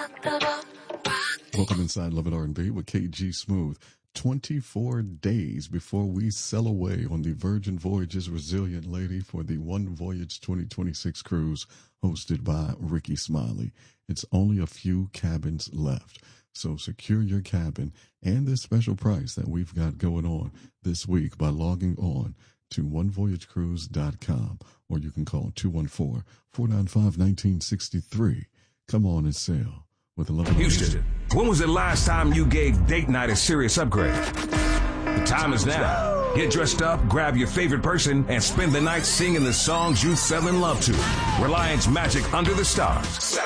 Welcome inside Love and R&B with KG Smooth. 24 days before we sail away on the Virgin Voyages Resilient Lady for the One Voyage 2026 cruise hosted by Ricky Smiley. It's only a few cabins left. So secure your cabin and this special price that we've got going on this week by logging on to onevoyagecruise.com, or you can call 214-495-1963. Come on and sail with a love. Houston, when was the last time you gave date night a serious upgrade? The time is now. Get dressed up, grab your favorite person, and spend the night singing the songs you fell in love to. Reliance Magic Under the Stars.